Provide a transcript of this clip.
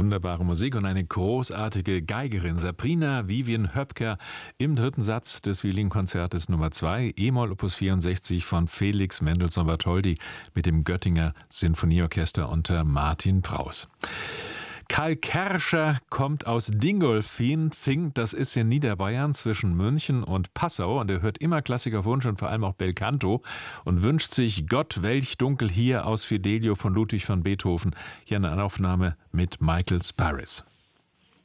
Wunderbare Musik und eine großartige Geigerin, Sabrina Vivian Höpker, im dritten Satz des Violinkonzertes Nummer 2, E-Moll Opus 64 von Felix Mendelssohn Bartholdy mit dem Göttinger Sinfonieorchester unter Martin Praus. Karl Kerscher kommt aus Dingolfing, das ist in Niederbayern zwischen München und Passau, und er hört immer Klassikerwunsch und vor allem auch Belcanto und wünscht sich Gott, welch dunkel hier aus Fidelio von Ludwig van Beethoven. Hier eine Aufnahme mit Michael Sparris.